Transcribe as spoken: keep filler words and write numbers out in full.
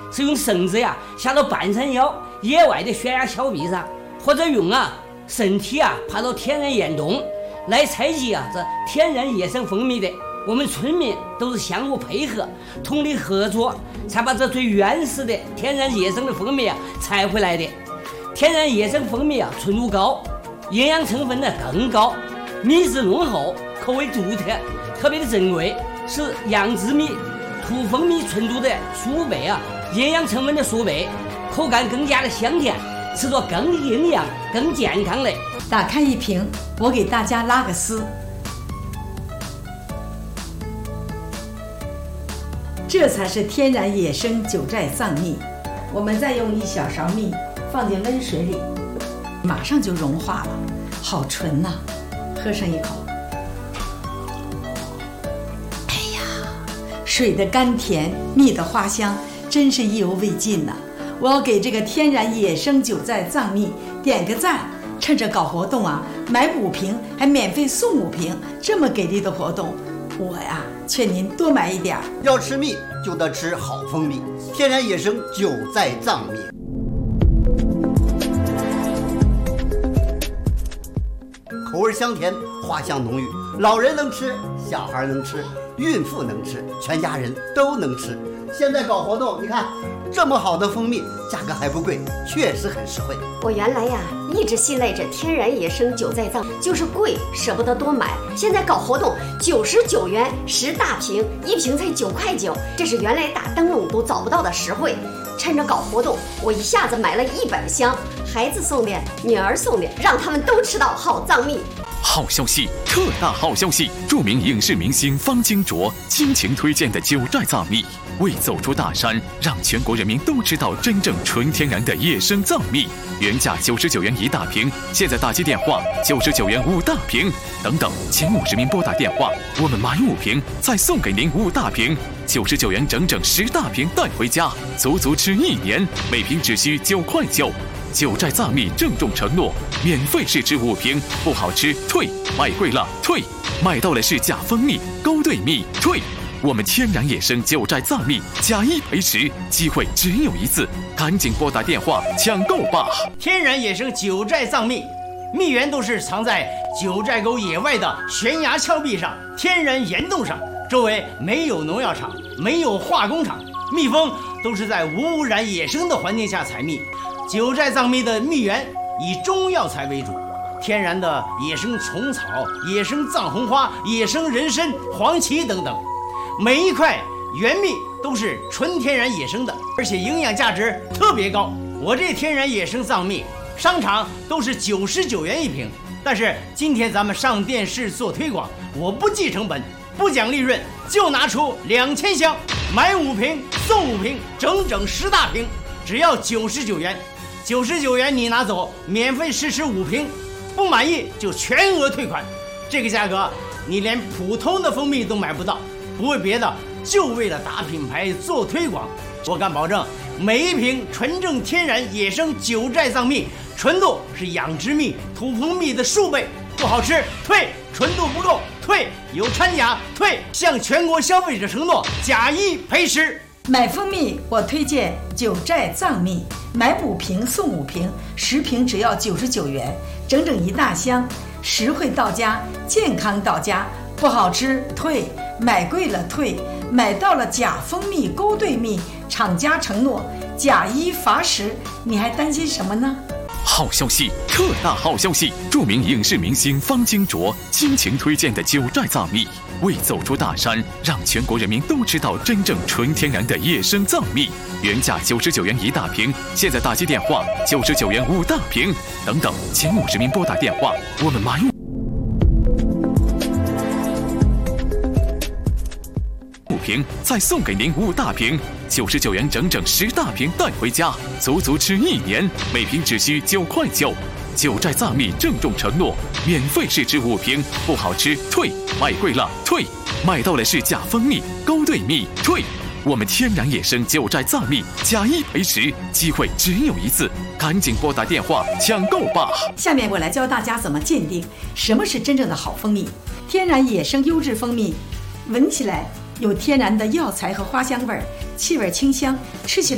是用绳子呀下到半山腰野外的悬崖峭壁上，或者用啊身体啊爬到天然岩洞来采集啊这天然野生蜂蜜的。我们村民都是相互配合，通力合作，才把这最原始的天然野生的蜂蜜啊采回来的。天然野生蜂蜜啊纯度高，营养成分呢更高，蜜质浓厚，口味独特，特别的珍贵，是养殖蜜、土蜂蜜纯度的数倍啊，营养成分的数倍，口感更加的香甜，吃着更营养、更健康的。 打开一瓶，我给大家拉个丝。这才是天然野生九寨藏蜜。我们再用一小勺蜜放进温水里，马上就融化了，好纯呐、啊！喝上一口，哎呀，水的甘甜，蜜的花香，真是意犹未尽呐、啊！我要给这个天然野生九寨藏蜜点个赞。趁着搞活动啊，买五瓶还免费送五瓶，这么给力的活动，我呀劝您多买一点。 要吃蜜就得吃好蜂蜜，天然野生九寨藏蜜。口味香甜，花香浓郁，老人能吃，小孩能吃，孕妇能吃，全家人都能吃。现在搞活动，你看这么好的蜂蜜，价格还不贵，确实很实惠。 我原来呀一直信赖着天然野生九寨藏，就是贵舍不得多买。现在搞活动，九十九元十大瓶，一瓶才九块九，这是原来打灯笼都找不到的实惠。趁着搞活动，我一下子买了一百箱，孩子送的，女儿送的，让他们都吃到好藏蜜。 好消息，特大好消息！著名影视明星方金卓倾情推荐的九寨藏蜜，为走出大山，让全国人民都知道真正纯天然的野生藏蜜。原价九十九元一大瓶，现在打击电话九十九元五大瓶，等等，前五十名拨打电话，我们买五瓶再送给您五大瓶，九十九元整整十大瓶带回家，足足吃一年，每瓶只需九块九。九寨藏蜜郑重承诺，免费试吃五瓶，不好吃退，买贵了退，买到了是假蜂蜜、勾兑蜜退。我们天然野生九寨藏蜜假一赔十，机会只有一次，赶紧拨打电话抢购吧！ 天然野生九寨藏蜜，蜜源都是藏在九寨沟野外的悬崖峭壁上、天然岩洞上，周围没有农药厂，没有化工厂，蜜蜂都是在无污染野生的环境下采蜜。九寨藏蜜的蜜源以中药材为主，天然的野生虫草、野生藏红花、野生人参、黄芪等等，每一块原蜜都是纯天然野生的，而且营养价值特别高。我这天然野生藏蜜，商场都是九十九元一瓶，但是今天咱们上电视做推广，我不计成本，不讲利润，就拿出两千箱，买五瓶送五瓶，整整十大瓶，只要九十九元。九十九元你拿走，免费试吃五瓶，不满意就全额退款。这个价格你连普通的蜂蜜都买不到，不为别的，就为了打品牌做推广。我敢保证，每一瓶纯正天然野生九寨藏蜜纯度是养殖蜜、土蜂蜜的数倍，不好吃退，纯度不够退，有掺假退，向全国消费者承诺假一赔十。 买蜂蜜我推荐九寨藏蜜，买五瓶送五瓶，十瓶只要九十九元，整整一大箱，实惠到家，健康到家，不好吃退，买贵了退，买到了假蜂蜜、勾兑蜜，厂家承诺假一罚十，你还担心什么呢？ 好消息，特大好消息！著名影视明星方金卓倾情推荐的九寨藏蜜，为走出大山，让全国人民都知道真正纯天然的野生藏蜜。原价九十九元一大瓶，现在打击电话九十九元五大瓶，等等，前五十名拨打电话，我们买五瓶再送给您五大瓶，九十九元整整十大瓶带回家，足足吃一年，每瓶只需九块九。九寨藏蜜郑重承诺，免费试吃五瓶，不好吃退，买贵了退，买到了是假蜂蜜、勾兑蜜退。我们天然野生九寨藏蜜假一赔十，机会只有一次，赶紧拨打电话抢购吧！ 下面我来教大家怎么鉴定什么是真正的好蜂蜜。天然野生优质蜂蜜，闻起来有天然的药材和花香味儿，气味清香，吃起来